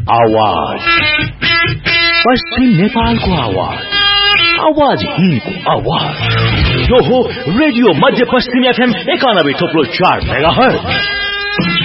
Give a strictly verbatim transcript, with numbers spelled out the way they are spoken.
आवाज पश्चिम नेपालको आवाज आवाज हिन्दको आवाज यो हो रेडियो मध्य पश्चिम एफएम एकानब्बे थोप्लो चार मेगाहर्ज